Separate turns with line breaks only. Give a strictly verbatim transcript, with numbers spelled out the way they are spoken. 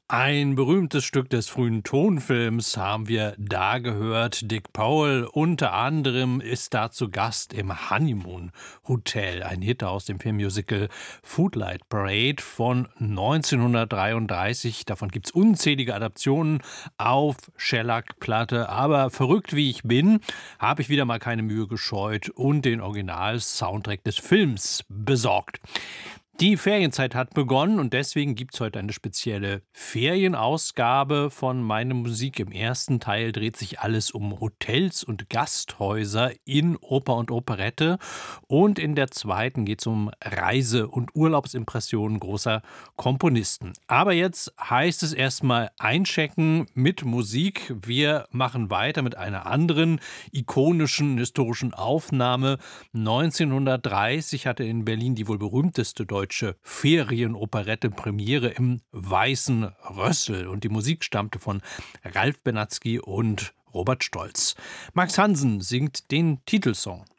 Ein berühmtes Stück des frühen Tonfilms haben wir da gehört. Dick Powell unter anderem ist da zu Gast im Honeymoon Hotel, ein Hit aus dem Filmmusical Footlight Parade von neunzehnhundertdreiunddreißig. Davon gibt es unzählige Adaptionen auf Schellackplatte. Aber verrückt wie ich bin, habe ich wieder mal keine Mühe gescheut und den Original-Soundtrack des Films besorgt. Die Ferienzeit hat begonnen und deswegen gibt es heute eine spezielle Ferienausgabe von Meine Musik. Im ersten Teil dreht sich alles um Hotels und Gasthäuser in Oper und Operette. Und in der zweiten geht es um Reise- und Urlaubsimpressionen großer Komponisten. Aber jetzt heißt es erstmal einchecken mit Musik. Wir machen weiter mit einer anderen ikonischen historischen Aufnahme. neunzehnhundertdreißig hatte in Berlin die wohl berühmteste deutsche Ferienoperette Premiere im Weißen Rössel und die Musik stammte von Ralf Benatzky und Robert Stolz. Max Hansen singt den Titelsong.